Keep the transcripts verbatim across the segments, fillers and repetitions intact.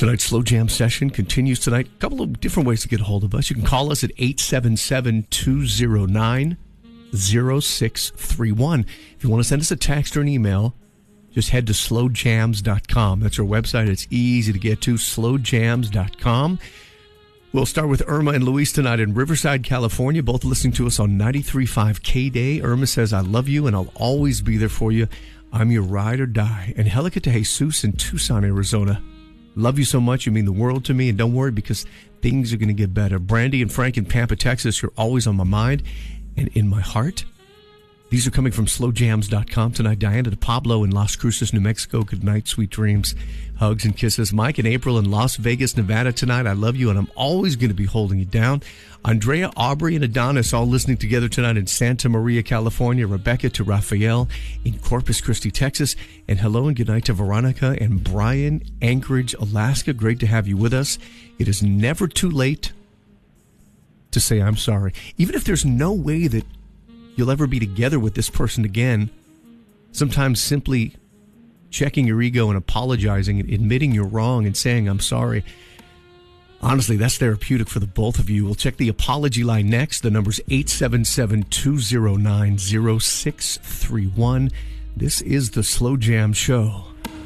Tonight's Slow Jam session continues tonight. A couple of different ways to get a hold of us. You can call us at eight seven seven, two zero nine, zero six three one. If you want to send us a text or an email, just head to slow jams dot com. That's our website. It's easy to get to, slow jams dot com. We'll start with Irma and Luis tonight in Riverside, California, both listening to us on ninety-three point five K-Day. Irma says, I love you and I'll always be there for you. I'm your ride or die. And Angelica de Jesus in Tucson, Arizona. Love you so much. You mean the world to me. And don't worry, because things are going to get better. Brandy and Frank in Pampa, Texas, you're always on my mind and in my heart. These are coming from slow jams dot com tonight. Diana de Pablo in Las Cruces, New Mexico. Good night, sweet dreams. Hugs and kisses. Mike and April in Las Vegas, Nevada tonight. I love you, and I'm always going to be holding you down. Andrea, Aubrey, and Adonis all listening together tonight in Santa Maria, California. Rebecca to Raphael in Corpus Christi, Texas. And hello and good night to Veronica and Brian, Anchorage, Alaska. Great to have you with us. It is never too late to say I'm sorry. Even if there's no way that you'll ever be together with this person again, sometimes simply checking your ego and apologizing and admitting you're wrong and saying I'm sorry, honestly, that's therapeutic for the both of you. We'll check the apology line next. The number's eight seven seven, two zero nine, zero six three one. This is the Slow Jam Show.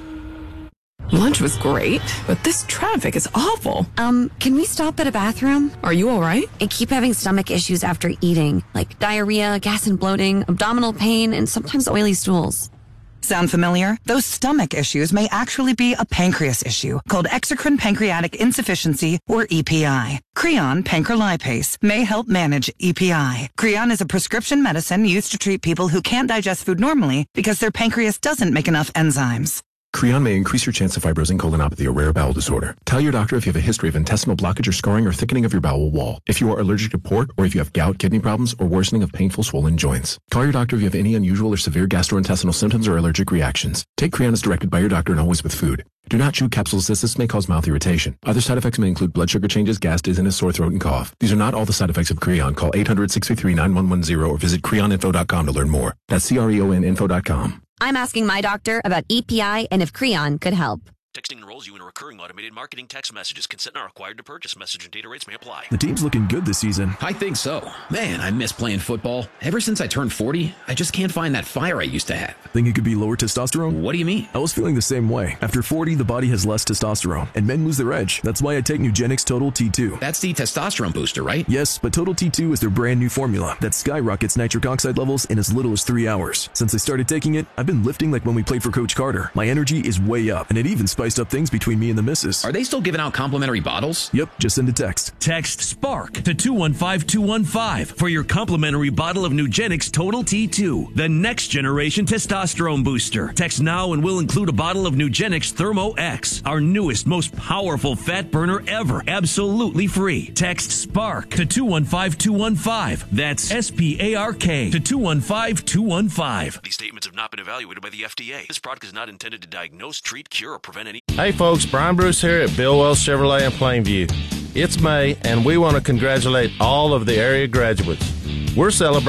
Lunch was great, but this traffic is awful. Um, can we stop at a bathroom? Are you all right? I keep having stomach issues after eating, like diarrhea, gas and bloating, abdominal pain, and sometimes oily stools. Sound familiar? Those stomach issues may actually be a pancreas issue called exocrine pancreatic insufficiency, or E P I. Creon pancrelipase may help manage E P I. Creon is a prescription medicine used to treat people who can't digest food normally because their pancreas doesn't make enough enzymes. Creon may increase your chance of fibrosing colonopathy, a rare bowel disorder. Tell your doctor if you have a history of intestinal blockage or scarring or thickening of your bowel wall, if you are allergic to pork, or if you have gout, kidney problems, or worsening of painful swollen joints. Call your doctor if you have any unusual or severe gastrointestinal symptoms or allergic reactions. Take Creon as directed by your doctor and always with food. Do not chew capsules as this may cause mouth irritation. Other side effects may include blood sugar changes, gas, dizziness, sore throat, and cough. These are not all the side effects of Creon. Call eight hundred, six three three, nine one one zero or visit creon info dot com to learn more. That's C R E O N info dot com. I'm asking my doctor about E P I and if Creon could help. Texting enrolls you in a recurring automated marketing text messages. Consent not required to purchase. Message and data rates may apply. The team's looking good this season. I think so. Man, I miss playing football. Ever since I turned forty, I just can't find that fire I used to have. Think it could be lower testosterone? What do you mean? I was feeling the same way. After forty, the body has less testosterone, and men lose their edge. That's why I take Nugenix Total T two. That's the testosterone booster, right? Yes, but Total T two is their brand new formula that skyrockets nitric oxide levels in as little as three hours. Since I started taking it, I've been lifting like when we played for Coach Carter. My energy is way up, and it even spiced up things between me and the missus. Are they still giving out complimentary bottles? Yep, just send a text. Text SPARK to two one five two one five for your complimentary bottle of Nugenix Total T two, the next generation testosterone booster. Text now and we'll include a bottle of Nugenix Thermo X, our newest, most powerful fat burner ever, absolutely free. Text SPARK to two one five two one five. That's S P A R K to two one five two one five. These statements have not been evaluated by the F D A. This product is not intended to diagnose, treat, cure, or prevent any... Hey folks, Brian Bruce here at Bill Wells Chevrolet in Plainview. It's May, and we want to congratulate all of the area graduates. We're celebrating